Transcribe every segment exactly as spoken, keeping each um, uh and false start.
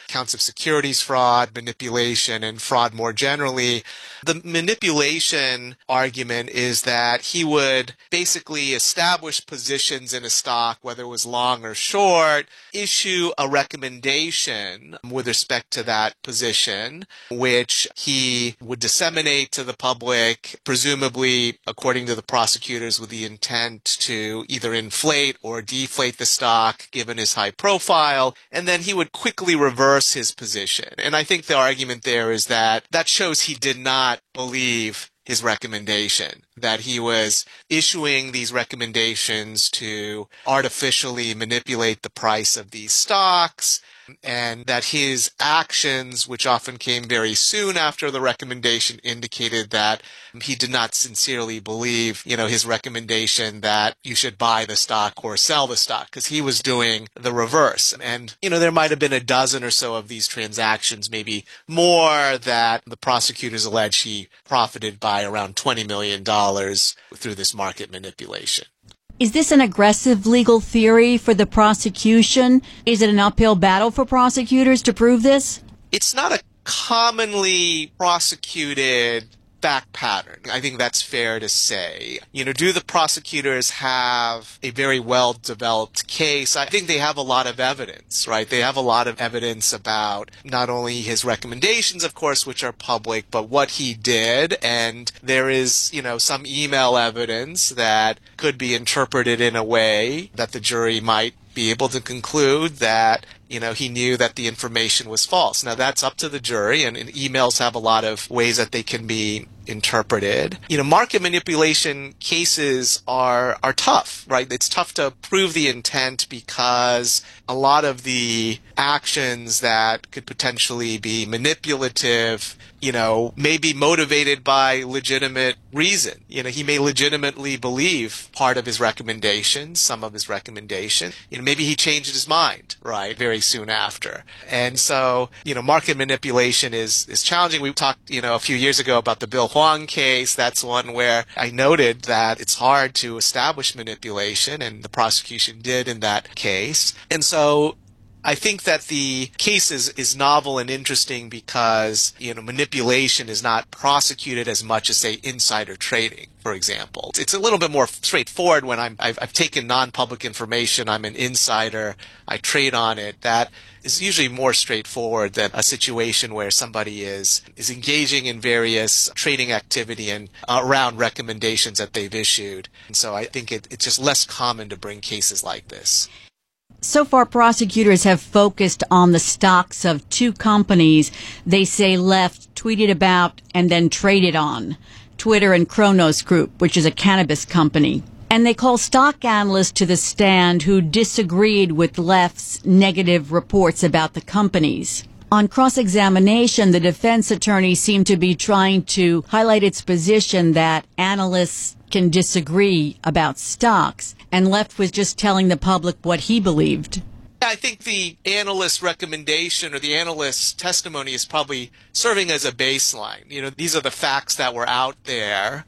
counts of securities fraud, manipulation, and fraud more generally. The manipulation argument is that he would basically establish positions in a stock, whether it was long or short, issue a recommendation with respect to that position, which he would disseminate to the public, presumably, according to the prosecutors, with the intent to either inflate or deflate the stock, given his high profile, and then he would quickly reverse his position. And I think the argument there is that that shows he did not believe his recommendation, that he was issuing these recommendations to artificially manipulate the price of these stocks, and that his actions, which often came very soon after the recommendation, indicated that he did not sincerely believe, you know, his recommendation that you should buy the stock or sell the stock, because he was doing the reverse. And, you know, there might have been a dozen or so of these transactions, maybe more, that the prosecutors allege he profited by around twenty million dollars through this market manipulation. Is this an aggressive legal theory for the prosecution? Is it an uphill battle for prosecutors to prove this? It's not a commonly prosecuted fact pattern. I think that's fair to say. You know, do the prosecutors have a very well-developed case? I think they have a lot of evidence, right? They have a lot of evidence about not only his recommendations, of course, which are public, but what he did. And there is, you know, some email evidence that could be interpreted in a way that the jury might be able to conclude that, you know, he knew that the information was false. Now, that's up to the jury, and, and emails have a lot of ways that they can be interpreted. You know, market manipulation cases are are tough, right? It's tough to prove the intent because a lot of the actions that could potentially be manipulative, you know, may be motivated by legitimate reason. You know, he may legitimately believe part of his recommendations, some of his recommendation. You know, maybe he changed his mind, right, very soon after. And so, you know, market manipulation is, is challenging. We talked, you know, a few years ago about the Bill Huang case. That's one where I noted that it's hard to establish manipulation, and the prosecution did in that case. And so I think that the case is, is novel and interesting because, you know, manipulation is not prosecuted as much as, say, insider trading, for example. It's a little bit more straightforward when I'm, I've, I've taken non-public information, I'm an insider, I trade on it. That is usually more straightforward than a situation where somebody is, is engaging in various trading activity and uh, around recommendations that they've issued. And so I think it, it's just less common to bring cases like this. So far, prosecutors have focused on the stocks of two companies they say Left tweeted about and then traded on, Twitter and Cronos Group, which is a cannabis company. And they call stock analysts to the stand who disagreed with Left's negative reports about the companies. On cross-examination, the defense attorney seemed to be trying to highlight its position that analysts can disagree about stocks, and Left was just telling the public what he believed. I think the analyst's recommendation or the analyst's testimony is probably serving as a baseline. You know, these are the facts that were out there,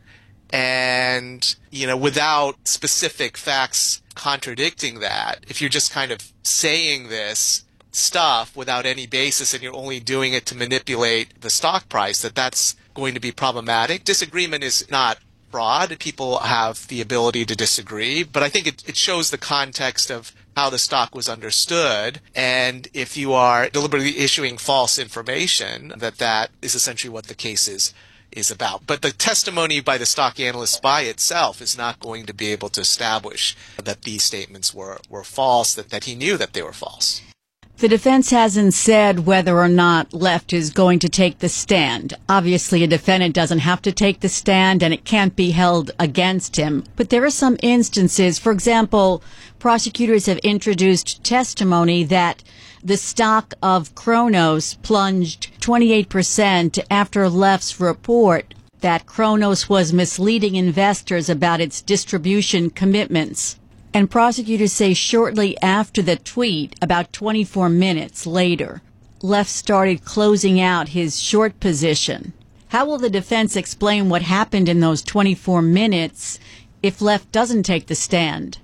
and, you know, without specific facts contradicting that, if you're just kind of saying this stuff without any basis and you're only doing it to manipulate the stock price, that that's going to be problematic. Disagreement is not fraud. People have the ability to disagree, but I think it, it shows the context of how the stock was understood. And if you are deliberately issuing false information, that that is essentially what the case is, is about. But the testimony by the stock analyst by itself is not going to be able to establish that these statements were, were false, that, that he knew that they were false. The defense hasn't said whether or not Left is going to take the stand. Obviously, a defendant doesn't have to take the stand, and it can't be held against him. But there are some instances, for example, prosecutors have introduced testimony that the stock of Cronos plunged twenty-eight percent after Left's report that Cronos was misleading investors about its distribution commitments. And prosecutors say shortly after the tweet, about twenty-four minutes later, Left started closing out his short position. How will the defense explain what happened in those twenty-four minutes if Left doesn't take the stand?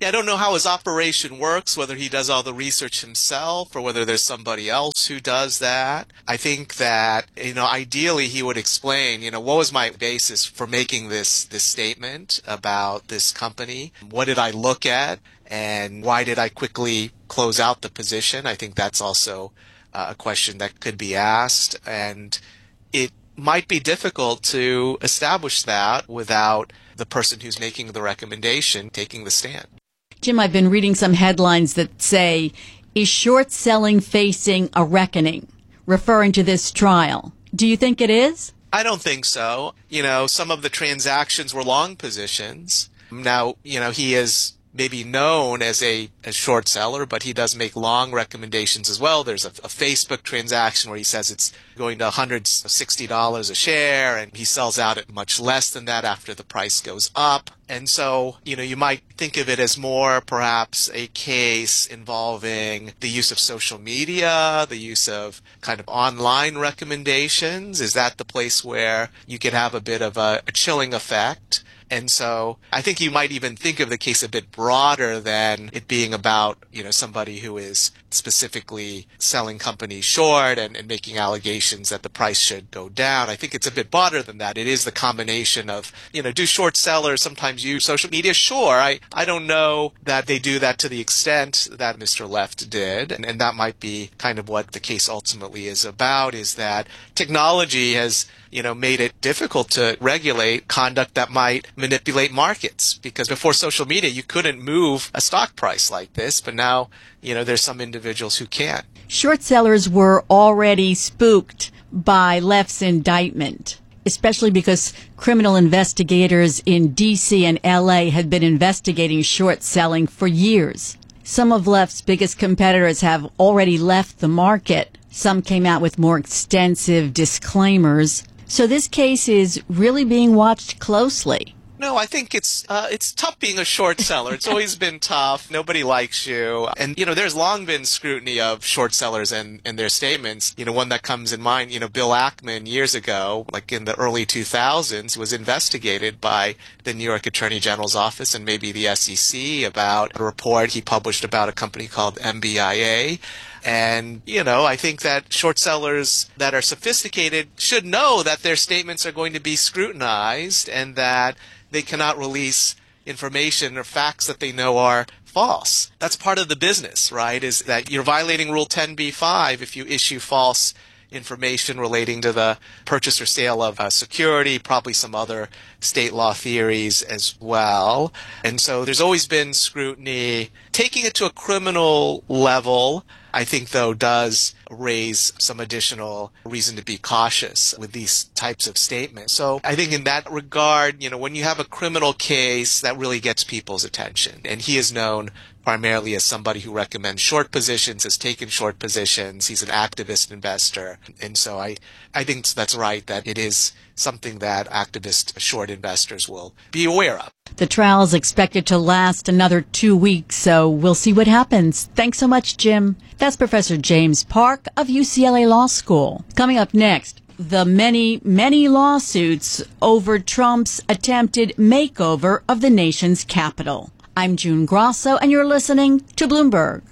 I don't know how his operation works, whether he does all the research himself or whether there's somebody else who does that. I think that, you know, ideally he would explain, you know, what was my basis for making this, this statement about this company? What did I look at? And why did I quickly close out the position? I think that's also uh, a question that could be asked. And it might be difficult to establish that without the person who's making the recommendation taking the stand. Jim, I've been reading some headlines that say, is short selling facing a reckoning, referring to this trial. Do you think it is? I don't think so. You know, some of the transactions were long positions. Now, you know, he is maybe known as a, a short seller, but he does make long recommendations as well. There's a, a Facebook transaction where he says it's going to one hundred sixty dollars a share, and he sells out at much less than that after the price goes up. And so, you know, you might think of it as more perhaps a case involving the use of social media, the use of kind of online recommendations. Is that the place where you could have a bit of a, a chilling effect? And so I think you might even think of the case a bit broader than it being about, you know, somebody who is specifically selling companies short and, and making allegations that the price should go down. I think it's a bit broader than that. It is the combination of, you know, do short sellers sometimes use social media? Sure. I, I don't know that they do that to the extent that Mister Left did. And, and that might be kind of what the case ultimately is about, is that technology has, you know, made it difficult to regulate conduct that might manipulate markets. Because before social media, you couldn't move a stock price like this, but now, you know, there's some individuals who can. Short sellers were already spooked by Left's indictment, especially because criminal investigators in D C and L A had been investigating short selling for years. Some of Left's biggest competitors have already left the market. Some came out with more extensive disclaimers. So this case is really being watched closely. No, I think it's uh, it's tough being a short seller. It's always been tough. Nobody likes you. And, you know, there's long been scrutiny of short sellers and, and their statements. You know, one that comes in mind, you know, Bill Ackman years ago, like in the early two thousands, was investigated by the New York Attorney General's office and maybe the S E C about a report he published about a company called M B I A. And, you know, I think that short sellers that are sophisticated should know that their statements are going to be scrutinized and that they cannot release information or facts that they know are false. That's part of the business, right? Is that you're violating Rule ten b five if you issue false information relating to the purchase or sale of uh, security, probably some other state law theories as well. And so there's always been scrutiny. Taking it to a criminal level, I think, though, does raise some additional reason to be cautious with these types of statements. So I think in that regard, you know, when you have a criminal case, that really gets people's attention. And he is known primarily as somebody who recommends short positions, has taken short positions. He's an activist investor. And so I, I think that's right, that it is something that activist short investors will be aware of. The trial is expected to last another two weeks, so we'll see what happens. Thanks so much, Jim. That's Professor James Park of U C L A Law School. Coming up next, the many, many lawsuits over Trump's attempted makeover of the nation's capital. I'm June Grosso, and you're listening to Bloomberg.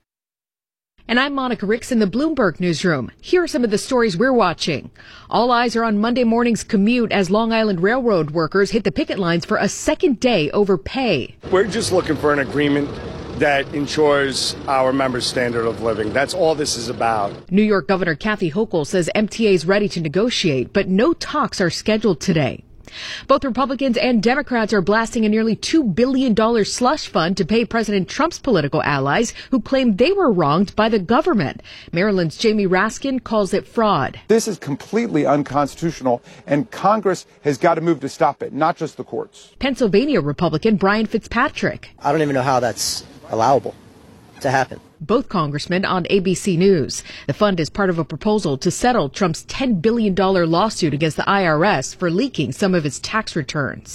And I'm Monica Ricks in the Bloomberg newsroom. Here are some of the stories we're watching. All eyes are on Monday morning's commute as Long Island Railroad workers hit the picket lines for a second day over pay. We're just looking for an agreement that ensures our members' standard of living. That's all this is about. New York Governor Kathy Hochul says M T A is ready to negotiate, but no talks are scheduled today. Both Republicans and Democrats are blasting a nearly two billion dollars slush fund to pay President Trump's political allies who claim they were wronged by the government. Maryland's Jamie Raskin calls it fraud. This is completely unconstitutional, and Congress has got to move to stop it, not just the courts. Pennsylvania Republican Brian Fitzpatrick. I don't even know how that's allowable to happen. Both congressmen on A B C News. The fund is part of a proposal to settle Trump's ten billion dollars lawsuit against the I R S for leaking some of his tax returns.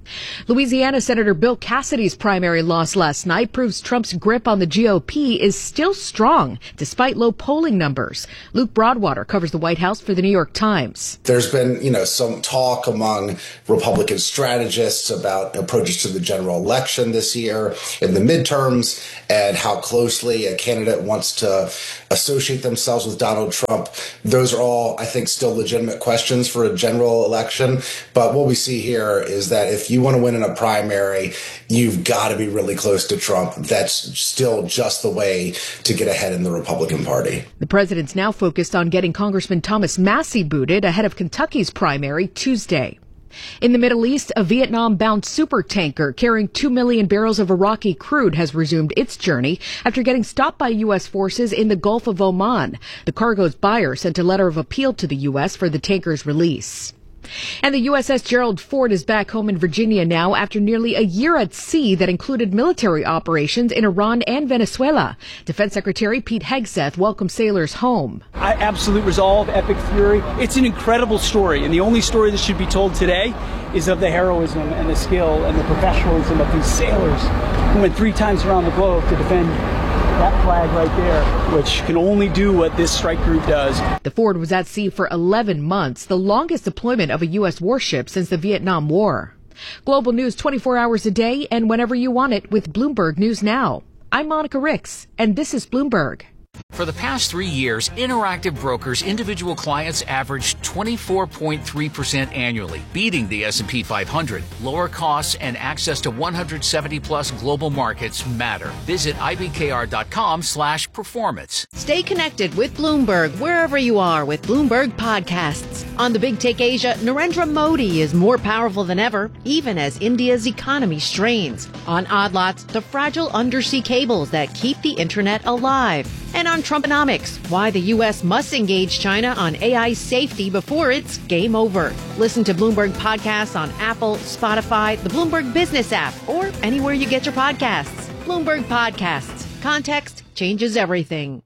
Louisiana Senator Bill Cassidy's primary loss last night proves Trump's grip on the G O P is still strong, despite low polling numbers. Luke Broadwater covers the White House for the New York Times. There's been, you know, some talk among Republican strategists about approaches to the general election this year in the midterms and how closely a candidate wants to associate themselves with Donald Trump. Those are all, I think, still legitimate questions for a general election. But what we see here is that if you want to win in a primary, you've got to be really close to Trump. That's still just the way to get ahead in the Republican Party. The president's now focused on getting Congressman Thomas Massie booted ahead of Kentucky's primary Tuesday. In the Middle East, a Vietnam-bound supertanker carrying two million barrels of Iraqi crude has resumed its journey after getting stopped by U S forces in the Gulf of Oman. The cargo's buyer sent a letter of appeal to the U S for the tanker's release. And the U S S Gerald Ford is back home in Virginia now after nearly a year at sea that included military operations in Iran and Venezuela. Defense Secretary Pete Hegseth welcomed sailors home. I, absolute resolve, epic fury. It's an incredible story, and the only story that should be told today is of the heroism and the skill and the professionalism of these sailors who went three times around the globe to defend that flag right there, which can only do what this strike group does. The Ford was at sea for eleven months, the longest deployment of a U S warship since the Vietnam War. Global news twenty-four hours a day and whenever you want it with Bloomberg News Now. I'm Monica Ricks, and this is Bloomberg. For the past three years, Interactive Brokers individual clients averaged twenty-four point three percent annually, beating the S and P five hundred. Lower costs and access to one hundred seventy plus global markets matter. Visit ibkr.com slash performance. Stay connected with Bloomberg wherever you are with Bloomberg Podcasts. On the Big Take Asia, Narendra Modi is more powerful than ever, even as India's economy strains. On Odd Lots, the fragile undersea cables that keep the internet alive. And on Trumponomics, why the U S must engage China on A I safety before it's game over. Listen to Bloomberg Podcasts on Apple, Spotify, the Bloomberg Business app, or anywhere you get your podcasts. Bloomberg Podcasts. Context changes everything.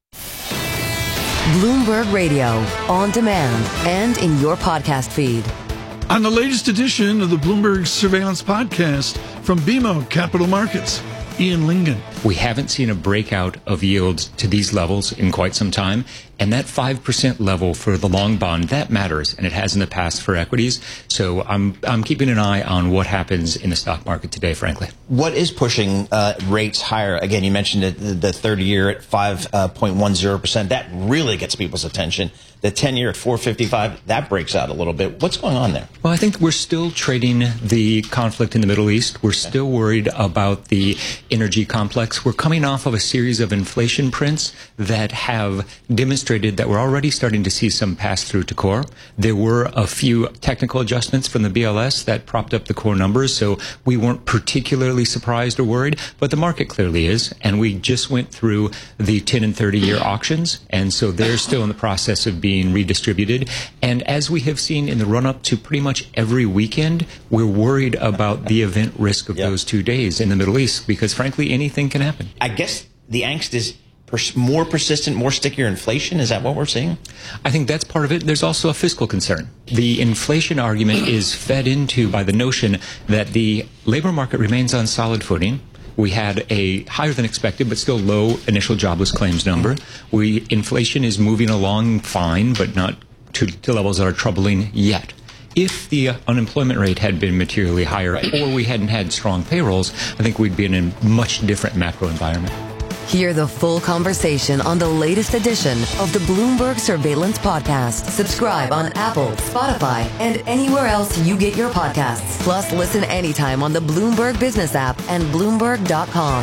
Bloomberg Radio, on demand and in your podcast feed. On the latest edition of the Bloomberg Surveillance Podcast from B M O Capital Markets, Ian Lingen. We haven't seen a breakout of yields to these levels in quite some time. And that five percent level for the long bond, that matters, and it has in the past for equities. So I'm I'm keeping an eye on what happens in the stock market today, frankly. What is pushing uh, rates higher? Again, you mentioned it, the thirty-year at five point one zero percent. That really gets people's attention. The ten-year at four fifty-five, that breaks out a little bit. What's going on there? Well, I think we're still trading the conflict in the Middle East. We're still worried about the energy complex. We're coming off of a series of inflation prints that have demonstrated that we're already starting to see some pass through to core. There were a few technical adjustments from the B L S that propped up the core numbers, so we weren't particularly surprised or worried, but the market clearly is, and we just went through the ten and thirty year auctions, and so they're still in the process of being redistributed. And as we have seen in the run-up to pretty much every weekend, we're worried about the event risk of yep. those two days in the Middle East, because frankly, anything can happen. I guess the angst is pers- more persistent, more stickier inflation. Is that what we're seeing? I think that's part of it. There's also a fiscal concern. The inflation argument is fed into by the notion that the labor market remains on solid footing. We had a higher than expected, but still low initial jobless claims number. We inflation is moving along fine, but not to, to levels that are troubling yet. If the unemployment rate had been materially higher, right, or we hadn't had strong payrolls, I think we'd be in a much different macro environment. Hear the full conversation on the latest edition of the Bloomberg Surveillance Podcast. Subscribe on Apple, Spotify, and anywhere else you get your podcasts. Plus, listen anytime on the Bloomberg Business app and Bloomberg dot com.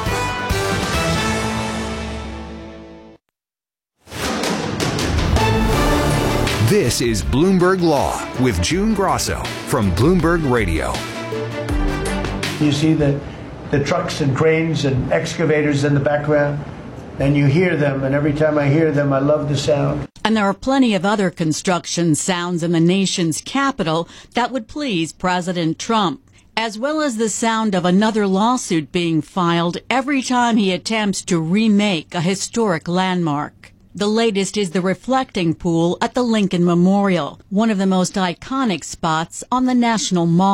This is Bloomberg Law with June Grosso from Bloomberg Radio. You see the, the trucks and cranes and excavators in the background, and you hear them, and every time I hear them, I love the sound. And there are plenty of other construction sounds in the nation's capital that would please President Trump, as well as the sound of another lawsuit being filed every time he attempts to remake a historic landmark. The latest is the reflecting pool at the Lincoln Memorial, one of the most iconic spots on the National Mall.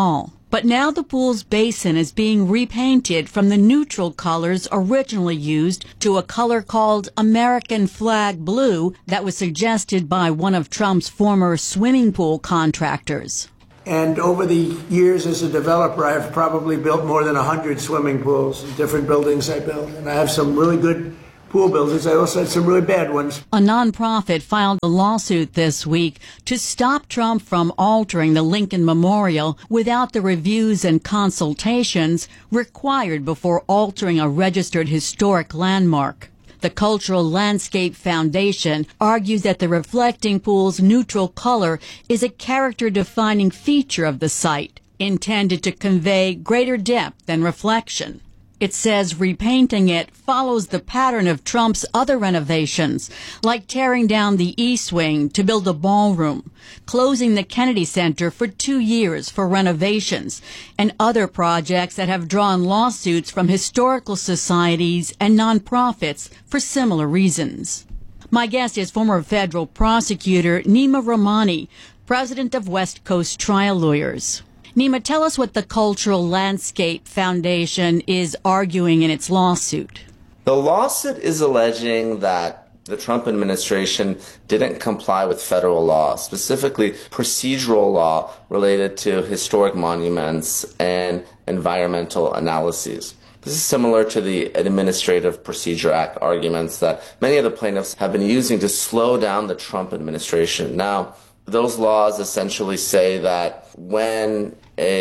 But now the pool's basin is being repainted from the neutral colors originally used to a color called American flag blue that was suggested by one of Trump's former swimming pool contractors. And over the years as a developer, I've probably built more than one hundred swimming pools, different buildings I built. And I have some really good pool buildings. I also had some really bad ones. A nonprofit filed a lawsuit this week to stop Trump from altering the Lincoln Memorial without the reviews and consultations required before altering a registered historic landmark. The Cultural Landscape Foundation argues that the reflecting pool's neutral color is a character-defining feature of the site, intended to convey greater depth and reflection. It says repainting it follows the pattern of Trump's other renovations, like tearing down the East Wing to build a ballroom, closing the Kennedy Center for two years for renovations, and other projects that have drawn lawsuits from historical societies and nonprofits for similar reasons. My guest is former federal prosecutor Nima Rahmani, president of West Coast Trial Lawyers. Nima, tell us what the Cultural Landscape Foundation is arguing in its lawsuit. The lawsuit is alleging that the Trump administration didn't comply with federal law, specifically procedural law related to historic monuments and environmental analyses. This is similar to the Administrative Procedure Act arguments that many of the plaintiffs have been using to slow down the Trump administration. Now, those laws essentially say that when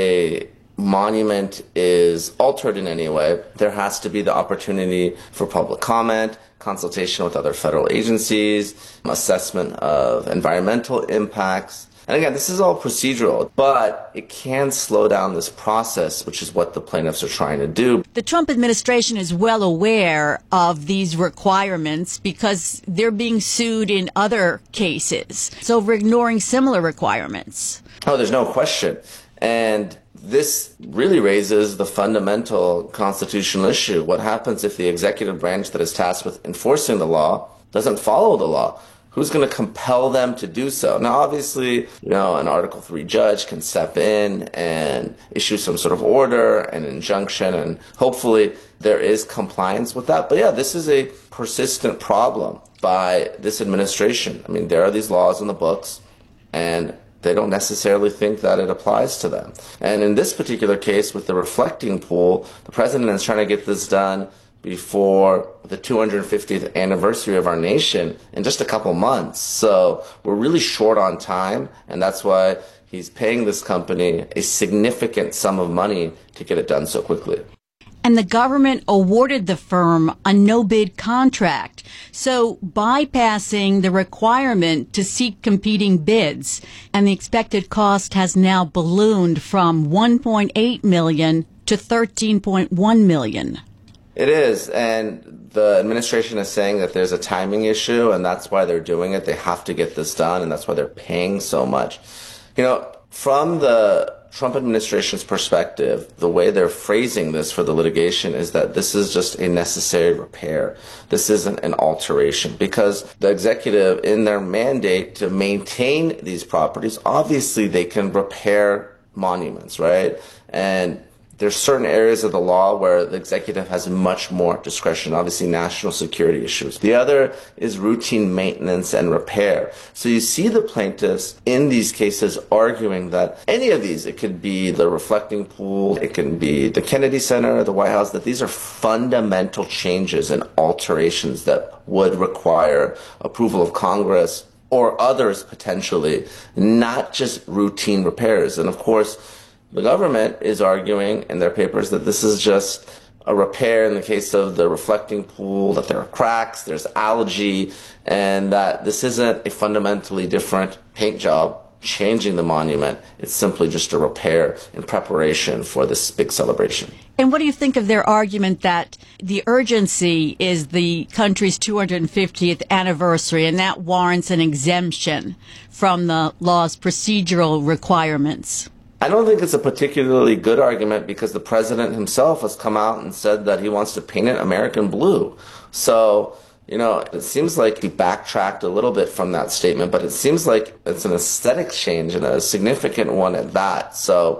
a monument is altered in any way, there has to be the opportunity for public comment, consultation with other federal agencies, assessment of environmental impacts. And again, this is all procedural, but it can slow down this process, which is what the plaintiffs are trying to do. The Trump administration is well aware of these requirements because they're being sued in other cases. So we're ignoring similar requirements. Oh, there's no question. And this really raises the fundamental constitutional issue. What happens if the executive branch that is tasked with enforcing the law doesn't follow the law? Who's going to compel them to do so? Now, obviously, you know, an Article three judge can step in and issue some sort of order, an injunction, and hopefully there is compliance with that. But yeah, this is a persistent problem by this administration. I mean, there are these laws in the books, and they don't necessarily think that it applies to them. And in this particular case with the reflecting pool, the president is trying to get this done before the two hundred fiftieth anniversary of our nation in just a couple months. So we're really short on time, and that's why he's paying this company a significant sum of money to get it done so quickly. And the government awarded the firm a no-bid contract, so bypassing the requirement to seek competing bids, and the expected cost has now ballooned from one point eight million dollars to thirteen point one million dollars. It is, and the administration is saying that there's a timing issue, and that's why they're doing it. They have to get this done, and that's why they're paying so much. You know, from the Trump administration's perspective, the way they're phrasing this for the litigation is that this is just a necessary repair. This isn't an alteration, because the executive, in their mandate to maintain these properties, obviously they can repair monuments, right? And there's certain areas of the law where the executive has much more discretion, obviously national security issues. The other is routine maintenance and repair. So you see the plaintiffs in these cases arguing that any of these, it could be the reflecting pool, it can be the Kennedy Center, the White House, that these are fundamental changes and alterations that would require approval of Congress or others potentially, not just routine repairs. And of course, the government is arguing in their papers that this is just a repair in the case of the reflecting pool, that there are cracks, there's algae, and that this isn't a fundamentally different paint job changing the monument. It's simply just a repair in preparation for this big celebration. And what do you think of their argument that the urgency is the country's two hundred fiftieth anniversary, and that warrants an exemption from the law's procedural requirements? I don't think it's a particularly good argument, because the president himself has come out and said that he wants to paint it American blue. So, you know, it seems like he backtracked a little bit from that statement, but it seems like it's an aesthetic change and a significant one at that. So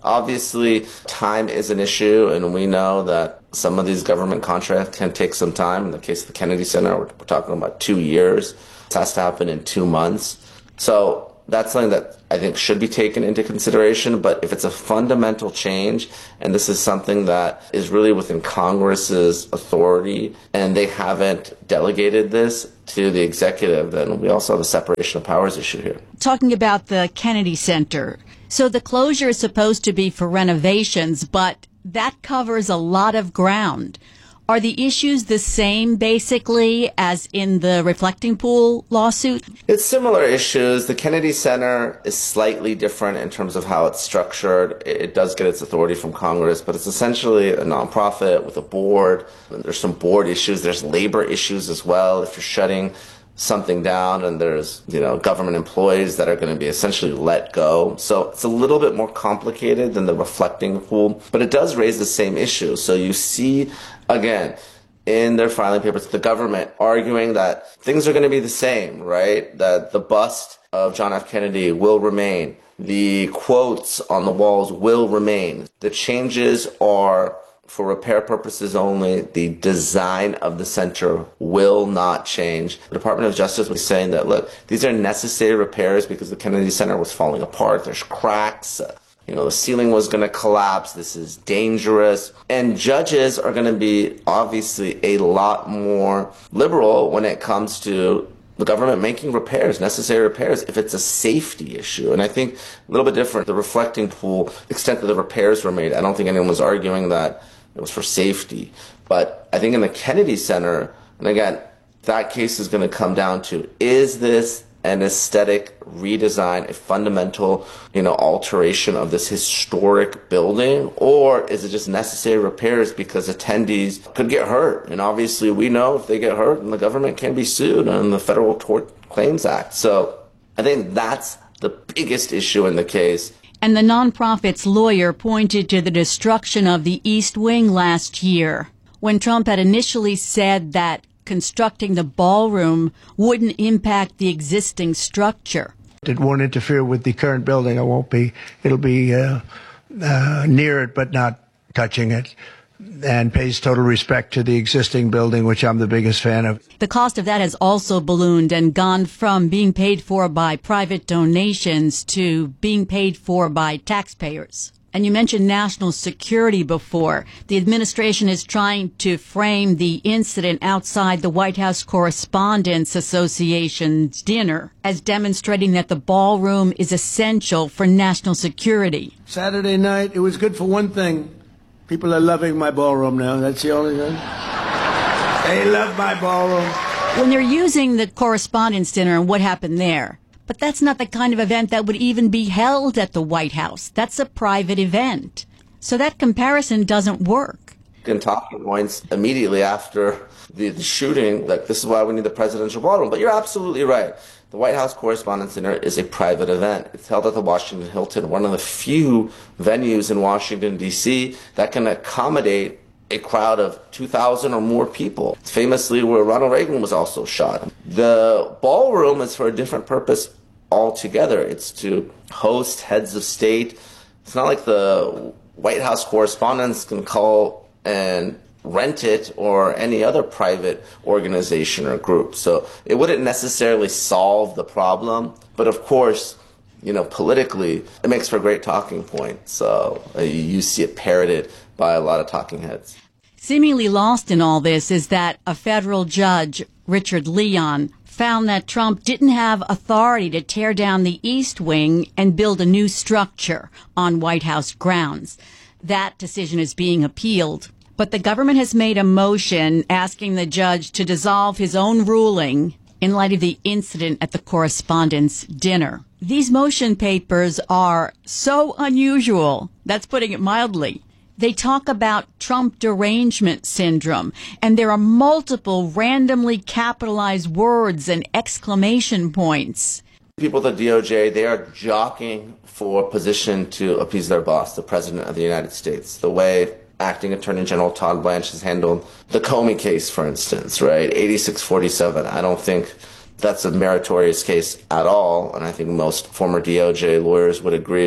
Obviously, time is an issue, and we know that some of these government contracts can take some time. In the case of the Kennedy Center, we're, we're talking about two years. It has to happen in two months. So that's something that I think should be taken into consideration. But if it's a fundamental change, and this is something that is really within Congress's authority, and they haven't delegated this to the executive, then we also have a separation of powers issue here. Talking about the Kennedy Center. So the closure is supposed to be for renovations, but that covers a lot of ground. Are the issues the same, basically, as in the Reflecting Pool lawsuit? It's similar issues. The Kennedy Center is slightly different in terms of how it's structured. It does get its authority from Congress, but it's essentially a nonprofit with a board. There's some board issues. There's labor issues as well. If you're shutting something down and there's, you know, government employees that are going to be essentially let go. So it's a little bit more complicated than the Reflecting Pool, but it does raise the same issue. So you see, again, in their filing papers, the government arguing that things are going to be the same, right? That the bust of John F. Kennedy will remain. The quotes on the walls will remain. The changes are for repair purposes only. The design of the center will not change. The Department of Justice was saying that, look, these are necessary repairs because the Kennedy Center was falling apart. There's cracks. Uh, you know, the ceiling was going to collapse. This is dangerous. And judges are going to be obviously a lot more liberal when it comes to the government making repairs, necessary repairs, if it's a safety issue. And I think a little bit different. The Reflecting Pool, extent that the repairs were made, I don't think anyone was arguing that it was for safety. But I think in the Kennedy Center, and again, that case is going to come down to, is this an aesthetic redesign, a fundamental, you know, alteration of this historic building, or is it just necessary repairs because attendees could get hurt? And obviously we know if they get hurt, and the government can be sued under the Federal Tort Claims Act. So I think that's the biggest issue in the case. And the nonprofit's lawyer pointed to the destruction of the East Wing last year, when Trump had initially said that constructing the ballroom wouldn't impact the existing structure. It won't interfere with the current building. It won't be, it'll be uh, uh, near it but not touching it, and pays total respect to the existing building, which I'm the biggest fan of. The cost of that has also ballooned and gone from being paid for by private donations to being paid for by taxpayers. And you mentioned national security before. The administration is trying to frame the incident outside the White House Correspondents Association's dinner as demonstrating that the ballroom is essential for national security. Saturday night, it was good for one thing. People are loving my ballroom now. That's the only thing. They love my ballroom. When they're using the Correspondents' Dinner and what happened there, but that's not the kind of event that would even be held at the White House. That's a private event. So that comparison doesn't work. In talking points immediately after the, the shooting, like, this is why we need the presidential ballroom. But you're absolutely right. The White House Correspondents' Dinner is a private event. It's held at the Washington Hilton, one of the few venues in Washington, D C that can accommodate a crowd of two thousand or more people. It's famously where Ronald Reagan was also shot. The ballroom is for a different purpose altogether. It's to host heads of state. It's not like the White House Correspondents can call and rent it or any other private organization or group. So it wouldn't necessarily solve the problem. But of course, you know, politically, it makes for a great talking point. So uh, you see it parroted by a lot of talking heads. Seemingly lost in all this is that a federal judge, Richard Leon, found that Trump didn't have authority to tear down the East Wing and build a new structure on White House grounds. That decision is being appealed. But the government has made a motion asking the judge to dissolve his own ruling in light of the incident at the Correspondents' Dinner. These motion papers are so unusual, that's putting it mildly. They talk about Trump derangement syndrome, and there are multiple randomly capitalized words and exclamation points. People at the D O J, they are jockeying for position to appease their boss, the President of the United States, the way Acting Attorney General Todd Blanche has handled the Comey case, for instance, right? eighty-six forty-seven. I don't think that's a meritorious case at all, and I think most former D O J lawyers would agree.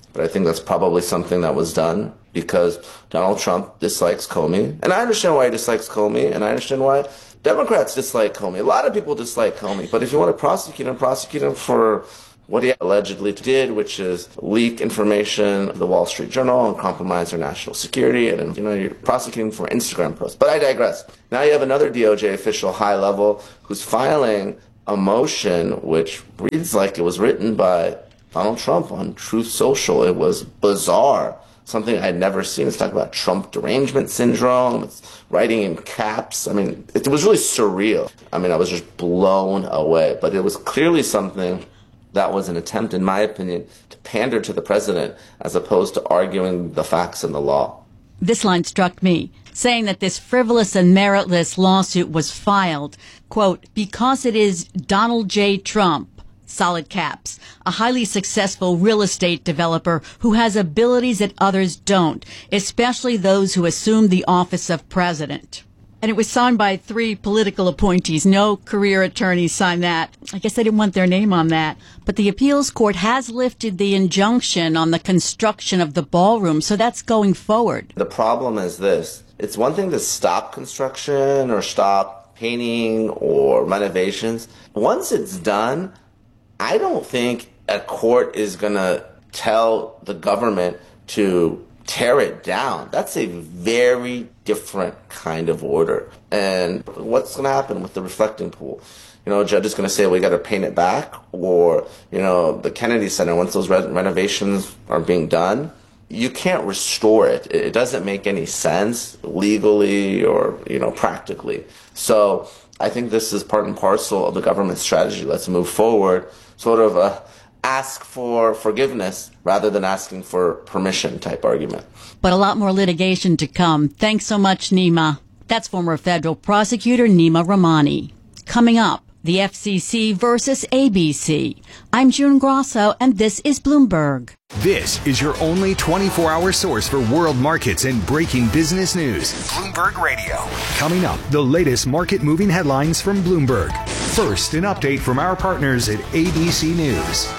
But I think that's probably something that was done because Donald Trump dislikes Comey. And I understand why he dislikes Comey, and I understand why Democrats dislike Comey. A lot of people dislike Comey. But if you want to prosecute him, prosecute him for what he allegedly did, which is leak information of the Wall Street Journal and compromise their national security. And, you know, you're prosecuting for Instagram posts. But I digress. Now you have another D O J official, high level, who's filing a motion which reads like it was written by Donald Trump on Truth Social. It was bizarre. Something I'd never seen. It's talking about Trump derangement syndrome. It's writing in caps. I mean, it was really surreal. I mean, I was just blown away. But it was clearly something that was an attempt, in my opinion, to pander to the president as opposed to arguing the facts and the law. This line struck me, saying that this frivolous and meritless lawsuit was filed, quote, because it is Donald J. Trump, solid caps, a highly successful real estate developer who has abilities that others don't, especially those who assume the office of president. And it was signed by three political appointees. No career attorneys signed that. I guess they didn't want their name on that. But the appeals court has lifted the injunction on the construction of the ballroom, so that's going forward. The problem is this. It's one thing to stop construction or stop painting or renovations. Once it's done, I don't think a court is going to tell the government to tear it down. That's a very different kind of order. And what's going to happen with the reflecting pool? You know, a judge is going to say, we got to paint it back. Or, you know, the Kennedy Center, once those re- renovations are being done, you can't restore it. It doesn't make any sense legally or, you know, practically. So I think this is part and parcel of the government's strategy. Let's move forward, sort of a ask for forgiveness rather than asking for permission type argument. But a lot more litigation to come. Thanks so much, Nima. That's former federal prosecutor Nima Rahmani. Coming up, the F C C versus A B C. I'm June Grosso, and this is Bloomberg. This is your only twenty-four hour source for world markets and breaking business news. Bloomberg Radio. Coming up, the latest market moving headlines from Bloomberg. First, an update from our partners at A B C News.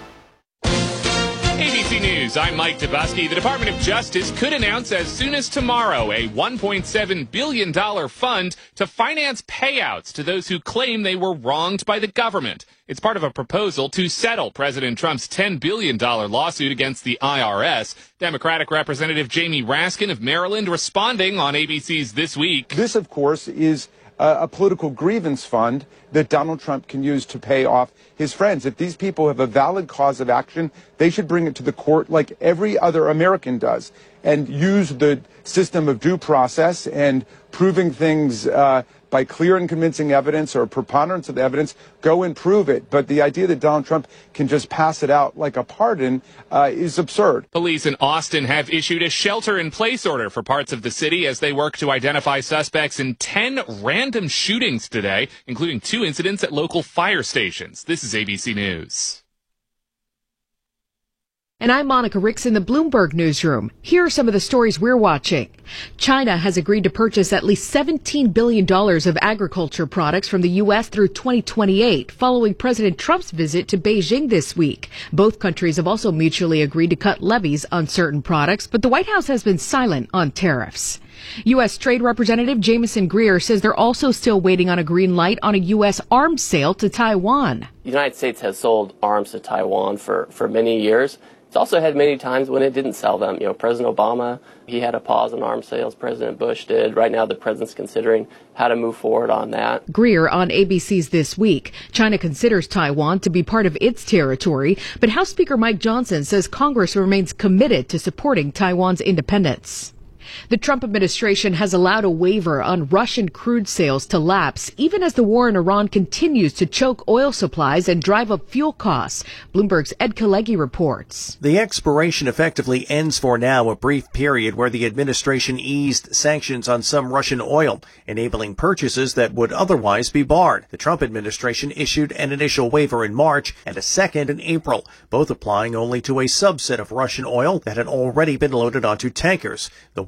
A B C News, I'm Mike Dubusky. The Department of Justice could announce as soon as tomorrow a one point seven billion dollars fund to finance payouts to those who claim they were wronged by the government. It's part of a proposal to settle President Trump's ten billion dollars lawsuit against the I R S. Democratic Representative Jamie Raskin of Maryland responding on A B C's This Week. This, of course, is a political grievance fund that Donald Trump can use to pay off his friends. If these people have a valid cause of action, they should bring it to the court like every other American does and use the system of due process and proving things uh, by clear and convincing evidence or preponderance of the evidence. Go and prove it. But the idea that Donald Trump can just pass it out like a pardon uh, is absurd. Police in Austin have issued a shelter-in-place order for parts of the city as they work to identify suspects in ten random shootings today, including two incidents at local fire stations. This is A B C News. And I'm Monica Ricks in the Bloomberg newsroom. Here are some of the stories we're watching. China has agreed to purchase at least seventeen billion dollars of agriculture products from the U S through twenty twenty-eight, following President Trump's visit to Beijing this week. Both countries have also mutually agreed to cut levies on certain products, but the White House has been silent on tariffs. U S. Trade Representative Jamieson Greer says they're also still waiting on a green light on a U S arms sale to Taiwan. The United States has sold arms to Taiwan for, for many years. It's also had many times when it didn't sell them. You know, President Obama, he had a pause on arms sales. President Bush did. Right now, the president's considering how to move forward on that. Greer on A B C's This Week. China considers Taiwan to be part of its territory, but House Speaker Mike Johnson says Congress remains committed to supporting Taiwan's independence. The Trump administration has allowed a waiver on Russian crude sales to lapse, even as the war in Iran continues to choke oil supplies and drive up fuel costs. Bloomberg's Ed Kalegi reports. The expiration effectively ends for now, a brief period where the administration eased sanctions on some Russian oil, enabling purchases that would otherwise be barred. The Trump administration issued an initial waiver in March and a second in April, both applying only to a subset of Russian oil that had already been loaded onto tankers. The waiver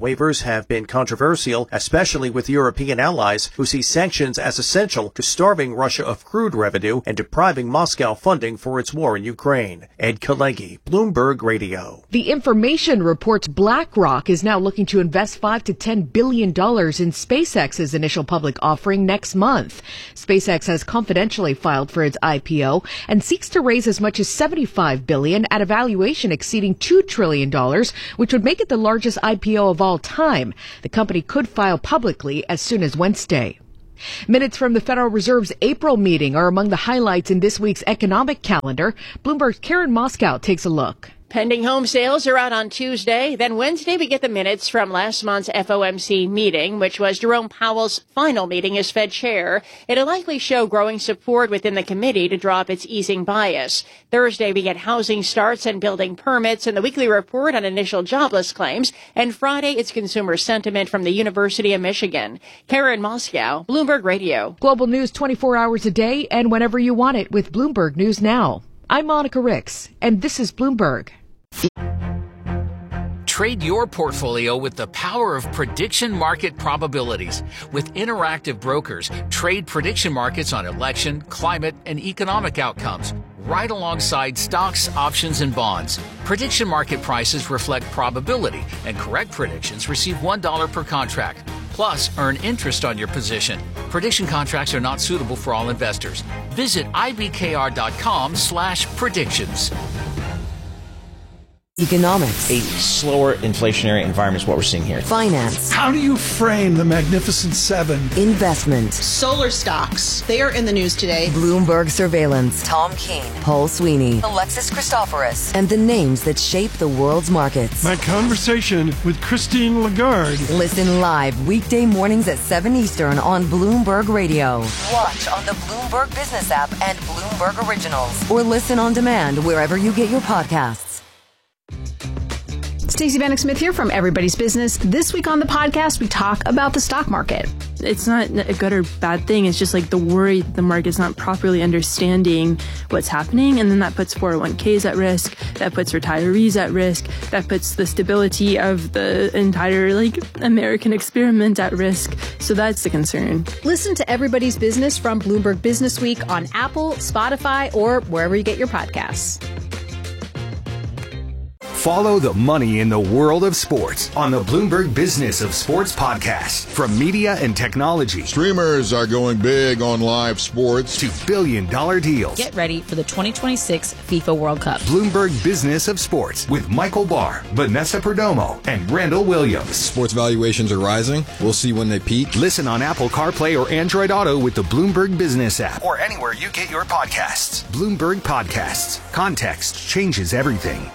waivers have been controversial, especially with European allies who see sanctions as essential to starving Russia of crude revenue and depriving Moscow funding for its war in Ukraine. Ed Kalegi, Bloomberg Radio. The Information reports BlackRock is now looking to invest five to ten billion dollars in SpaceX's initial public offering next month. SpaceX has confidentially filed for its I P O and seeks to raise as much as seventy-five billion dollars at a valuation exceeding two trillion dollars, which would make it the largest I P O of all time. The company could file publicly as soon as Wednesday. Minutes from the Federal Reserve's April meeting are among the highlights in this week's economic calendar. Bloomberg's Karen Moskow takes a look. Pending home sales are out on Tuesday. Then Wednesday, we get the minutes from last month's F O M C meeting, which was Jerome Powell's final meeting as Fed chair. It'll likely show growing support within the committee to drop its easing bias. Thursday, we get housing starts and building permits and the weekly report on initial jobless claims. And Friday, it's consumer sentiment from the University of Michigan. Karen Moskow, Bloomberg Radio. Global news twenty-four hours a day and whenever you want it with Bloomberg News Now. I'm Monica Ricks, and this is Bloomberg. Trade your portfolio with the power of prediction market probabilities. With Interactive Brokers, trade prediction markets on election, climate, and economic outcomes, right alongside stocks, options, and bonds. Prediction market prices reflect probability, and correct predictions receive one dollar per contract. Plus, earn interest on your position. Prediction contracts are not suitable for all investors. Visit ibkr.com slash predictions. Economics. A slower inflationary environment is what we're seeing here. Finance. How do you frame the Magnificent Seven? Investment. Solar stocks. They are in the news today. Bloomberg Surveillance. Tom Keene. Paul Sweeney. Alexis Christoforous. And the names that shape the world's markets. My conversation with Christine Lagarde. Listen live weekday mornings at seven Eastern on Bloomberg Radio. Watch on the Bloomberg Business app and Bloomberg Originals. Or listen on demand wherever you get your podcasts. Stacey Vanek Smith here from Everybody's Business. This week on the podcast, we talk about the stock market. It's not a good or bad thing. It's just like the worry that the market's not properly understanding what's happening. And then that puts four oh one k's at risk. That puts retirees at risk. That puts the stability of the entire like American experiment at risk. So that's the concern. Listen to Everybody's Business from Bloomberg Business Week on Apple, Spotify, or wherever you get your podcasts. Follow the money in the world of sports on the Bloomberg Business of Sports podcast. From media and technology. Streamers are going big on live sports. To billion dollar deals. Get ready for the twenty twenty-six FIFA World Cup. Bloomberg Business of Sports with Michael Barr, Vanessa Perdomo, and Randall Williams. Sports valuations are rising. We'll see when they peak. Listen on Apple CarPlay or Android Auto with the Bloomberg Business app. Or anywhere you get your podcasts. Bloomberg Podcasts. Context changes everything.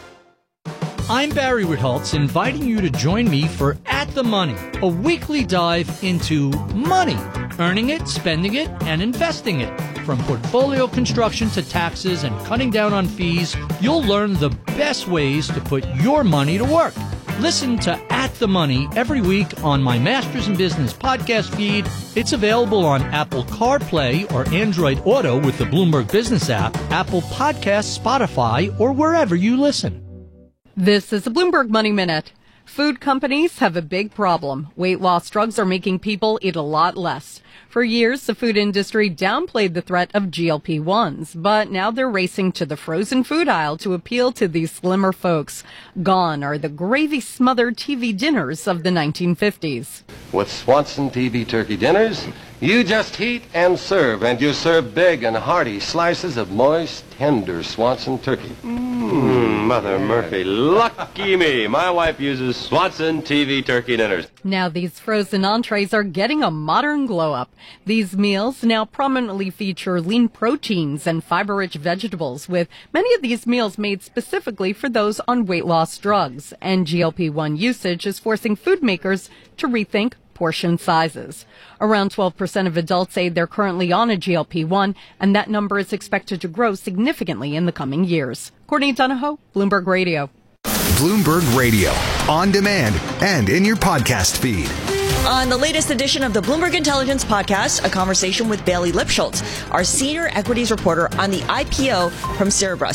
I'm Barry Ritholtz, inviting you to join me for At the Money, a weekly dive into money, earning it, spending it, and investing it. From portfolio construction to taxes and cutting down on fees, you'll learn the best ways to put your money to work. Listen to At the Money every week on my Masters in Business podcast feed. It's available on Apple CarPlay or Android Auto with the Bloomberg Business app, Apple Podcasts, Spotify, or wherever you listen. This is the Bloomberg Money Minute. Food companies have a big problem. Weight loss drugs are making people eat a lot less. For years, the food industry downplayed the threat of G L P ones, but now they're racing to the frozen food aisle to appeal to these slimmer folks. Gone are the gravy-smothered T V dinners of the nineteen fifties. With Swanson T V turkey dinners, you just heat and serve, and you serve big and hearty slices of moist, tender Swanson turkey. Mmm, Mother Murphy, lucky me. My wife uses Swanson T V turkey dinners. Now these frozen entrees are getting a modern glow-up. These meals now prominently feature lean proteins and fiber-rich vegetables, with many of these meals made specifically for those on weight loss drugs. And G L P one usage is forcing food makers to rethink portion sizes. Around twelve percent of adults say they're currently on a G L P one, and that number is expected to grow significantly in the coming years. Courtney Donahoe, Bloomberg Radio. Bloomberg Radio, on demand and in your podcast feed. On the latest edition of the Bloomberg Intelligence Podcast, a conversation with Bailey Lipschultz, our senior equities reporter on the I P O from Cerebras.